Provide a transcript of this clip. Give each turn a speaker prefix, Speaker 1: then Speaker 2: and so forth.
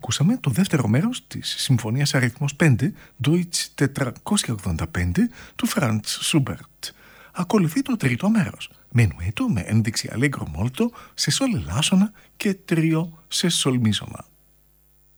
Speaker 1: Ακούσαμε το δεύτερο μέρος της Συμφωνίας αριθμός 5, Deutsch 485, του Franz Schubert. Ακολουθεί το τρίτο μέρος, Menuetto με ένδειξη Allegro molto σε σολ ελάσσονα και τρίο σε σολ μίζωνα.